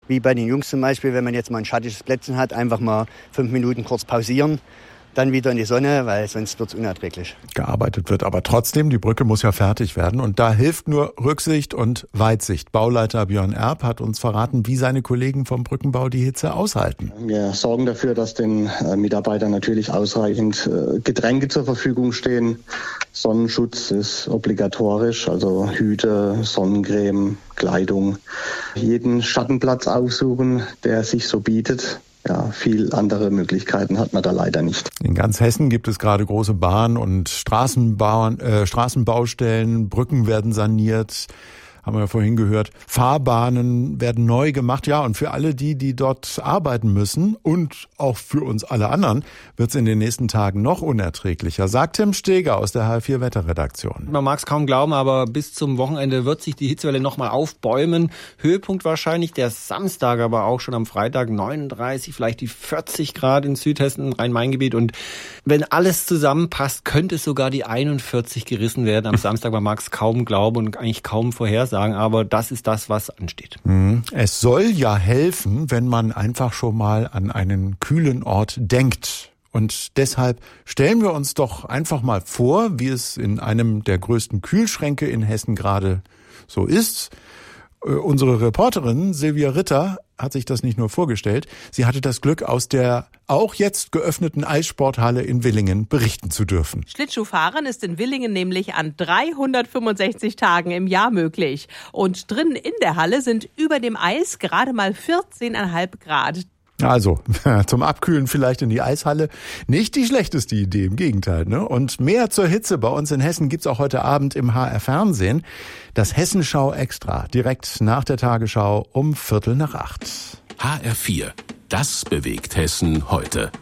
wie bei den Jungs zum Beispiel, wenn man jetzt mal ein schattiges Plätzchen hat, einfach mal 5 Minuten kurz pausieren. Dann wieder in die Sonne, weil sonst wird's unerträglich. Gearbeitet wird aber trotzdem, die Brücke muss ja fertig werden und da hilft nur Rücksicht und Weitsicht. Bauleiter Björn Erb hat uns verraten, wie seine Kollegen vom Brückenbau die Hitze aushalten. Wir sorgen dafür, dass den Mitarbeitern natürlich ausreichend Getränke zur Verfügung stehen. Sonnenschutz ist obligatorisch, also Hüte, Sonnencreme, Kleidung. Jeden Schattenplatz aufsuchen, der sich so bietet. Ja, viel andere Möglichkeiten hat man da leider nicht. In ganz Hessen gibt es gerade große Bahn- und Straßenbaustellen, Brücken werden saniert, haben wir ja vorhin gehört. Fahrbahnen werden neu gemacht. Ja, und für alle die dort arbeiten müssen und auch für uns alle anderen, wird es in den nächsten Tagen noch unerträglicher, sagt Tim Steger aus der HR4 Wetterredaktion. Man mag es kaum glauben, aber bis zum Wochenende wird sich die Hitzewelle nochmal aufbäumen. Höhepunkt wahrscheinlich der Samstag, aber auch schon am Freitag 39, vielleicht die 40 Grad in Südhessen, im Rhein-Main-Gebiet. Und wenn alles zusammenpasst, könnte es sogar die 41 gerissen werden am Samstag. Man mag es kaum glauben und eigentlich kaum vorhersagen, aber das ist das, was ansteht. Es soll ja helfen, wenn man einfach schon mal an einen kühlen Ort denkt. Und deshalb stellen wir uns doch einfach mal vor, wie es in einem der größten Kühlschränke in Hessen gerade so ist. Unsere Reporterin Silvia Ritter hat sich das nicht nur vorgestellt, sie hatte das Glück, aus der auch jetzt geöffneten Eissporthalle in Willingen berichten zu dürfen. Schlittschuhfahren ist in Willingen nämlich an 365 Tagen im Jahr möglich. Und drinnen in der Halle sind über dem Eis gerade mal 14,5 Grad. Also, zum Abkühlen vielleicht in die Eishalle. Nicht die schlechteste Idee, im Gegenteil, ne? Und mehr zur Hitze bei uns in Hessen gibt's auch heute Abend im HR Fernsehen. Das Hessenschau Extra, direkt nach der Tagesschau um 7:45. HR4, das bewegt Hessen heute.